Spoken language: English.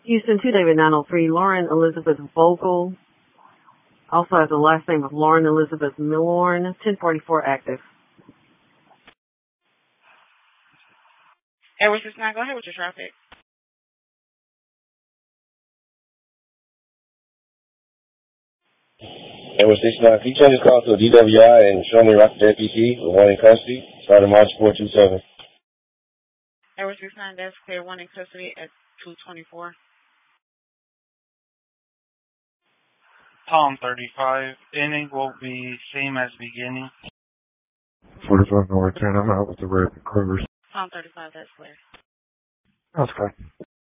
Houston 2 David 903, Lauren Elizabeth Vogel. Also has the last name of Lauren Elizabeth Milorn, 1044 active. Edward 69, go ahead with your traffic. Edward 69, can you change this call to a DWI and show me Rocket FPC with one in custody, starting March 427? Edward 69, that's clear, one in custody at 224. Tom 35, inning will be same as beginning. 45 North 10, I'm out with the Red Cougars. Tom 35, that's clear. That's okay.